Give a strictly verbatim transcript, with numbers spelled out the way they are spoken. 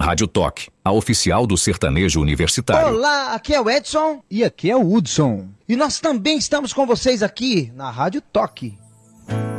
Rádio Toque, a oficial do sertanejo universitário. Olá, aqui é o Edson e aqui é o Hudson. E nós também estamos com vocês aqui na Rádio Toque.